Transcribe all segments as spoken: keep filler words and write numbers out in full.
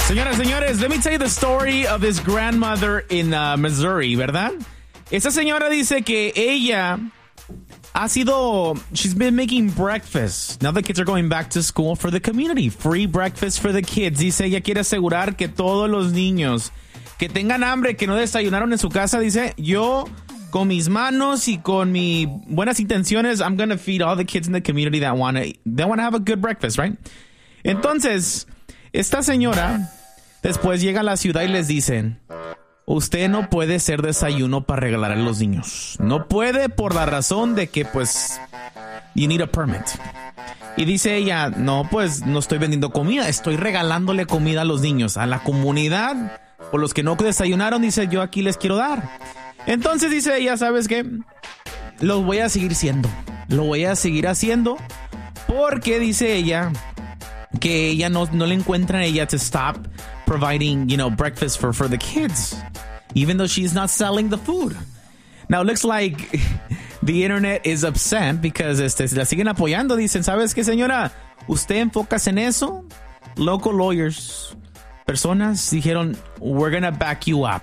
Señoras, señores, let me tell you the story of this grandmother in uh, Missouri, ¿verdad? Esta señora dice que ella ha sido, she's been making breakfast. Now the kids are going back to school for the community. Free breakfast for the kids. Dice, ella quiere asegurar que todos los niños que tengan hambre, que no desayunaron en su casa, dice, yo con mis manos y con mis buenas intenciones, I'm going to feed all the kids in the community that want to they want to have a good breakfast, right? Entonces, esta señora después llega a la ciudad y les dicen, usted no puede hacer desayuno para regalar a los niños. No puede por la razón de que, pues, you need a permit. Y dice ella, no, pues, no estoy vendiendo comida. Estoy regalándole comida a los niños, a la comunidad. Por los que no desayunaron, dice, yo aquí les quiero dar. Entonces dice ella, ¿sabes qué? Lo voy a seguir siendo. Lo voy a seguir haciendo porque, dice ella, que ella no, no le encuentra a ella to stop providing, you know, breakfast for, for the kids, even though she's not selling the food. Now, it looks like the internet is upset because este, la siguen apoyando. Dicen, ¿sabes qué, señora? Usted enfocas en eso. Local lawyers, personas dijeron, we're gonna back you up.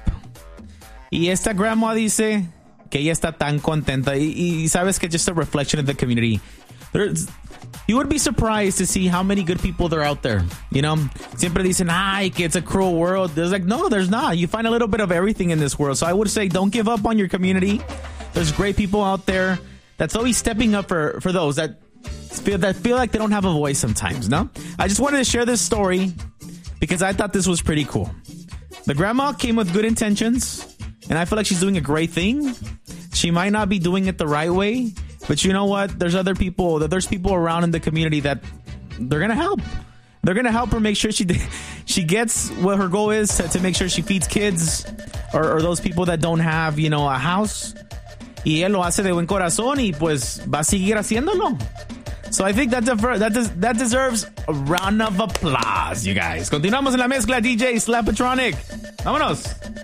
Y esta grandma dice que ella está tan contenta. Y, y sabes que just a reflection of the community. There's, you would be surprised to see how many good people there are out there. You know, siempre dicen, ay, que it's a cruel world. There's like, no, there's not. You find a little bit of everything in this world. So I would say, don't give up on your community. There's great people out there that's always stepping up for, for those that feel, that feel like they don't have a voice sometimes, no? I just wanted to share this story because I thought this was pretty cool. The grandma came with good intentions, and I feel like she's doing a great thing. She might not be doing it the right way, but you know what? There's other people, there's people around in the community that they're going to help. They're going to help her make sure she she gets what her goal is to, to make sure she feeds kids or, or those people that don't have, you know, a house. Y ella lo hace de buen corazón y pues va a seguir haciéndolo. So I think that, defer, that, des, that deserves a round of applause, you guys. Continuamos en la mezcla, D J Slapatronic. Vámonos.